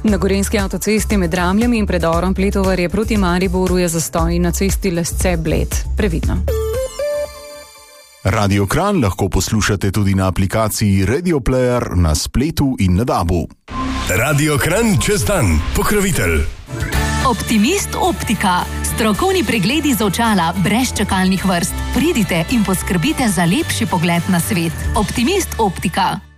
Na Gorenjski avtocesti med Dramljami in predorom Pletovarje proti Mariboru je zastoj na cesti Lesce-Bled. Previdno. Radio Kranj lahko poslušate tudi na aplikaciji Radio Player na spletu in na DAB-u. Radio Kranj čez dan, pokrovitelj. Optimist optika. Strokovni pregledi z očala brez čakalnih vrst. Pridite in poskrbite za lepši pogled na svet. Optimist optika.